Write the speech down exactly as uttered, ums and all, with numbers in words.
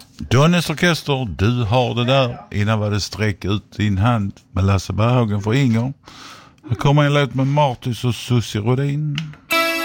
Donnys orkester, du har det där. Innan var det sträck ut din hand med Lasse Berghagen för Inger. Här kommer en låt med Martis och Susie Rodin.